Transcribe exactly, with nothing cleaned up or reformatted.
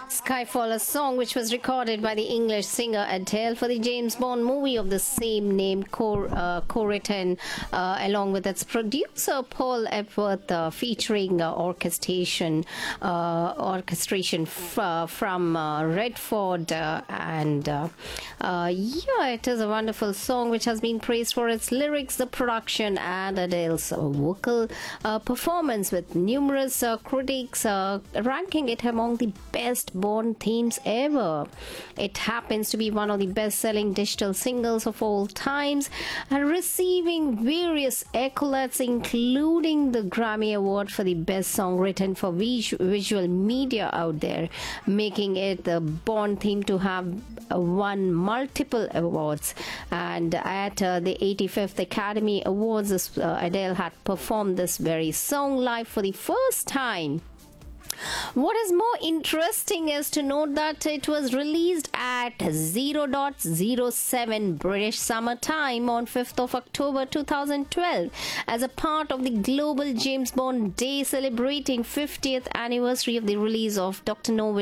Skyfall, a song which was recorded by the English singer Adele for the James Bond movie of the same name, co- uh, co-written uh, along with its producer Paul Epworth, uh, featuring uh, orchestration, uh, orchestration f- uh, from uh, Redford, uh, and uh, uh, yeah, it is a wonderful song which has been praised for its lyrics, the production, and Adele's uh, vocal uh, performance, with numerous uh, critics uh, ranking it among the best Bond themes ever. It happens to be one of the best-selling digital singles of all times, and receiving various accolades, including the Grammy Award for the best song written for vis- visual media out there, making it the Bond theme to have uh, won multiple awards. And at uh, the eighty-fifth Academy Awards, this, uh, Adele had performed this very song live for the first time. What is more interesting is to note that it was released at zero point zero seven British Summer Time on fifth of October two thousand twelve as a part of the global James Bond Day, celebrating fiftieth anniversary of the release of Doctor No,